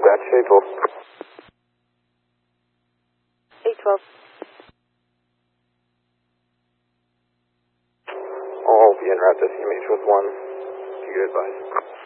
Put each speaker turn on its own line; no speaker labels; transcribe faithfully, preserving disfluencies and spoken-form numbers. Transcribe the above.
dispatch, eight twelve.
eight twelve.
I'll be en route to C M H with one. If you could advise.